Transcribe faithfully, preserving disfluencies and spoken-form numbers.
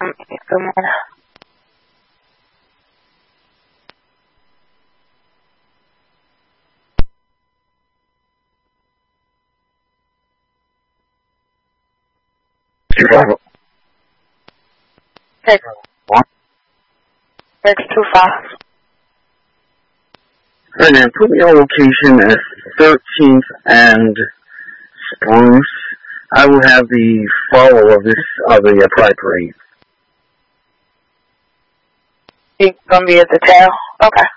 Good morning. Zero. Six. One. Six two five. And then put me on location at thirteenth and Spruce. I will have the follow of this of the uh, Pride Parade. You gonna be at the tail? Okay.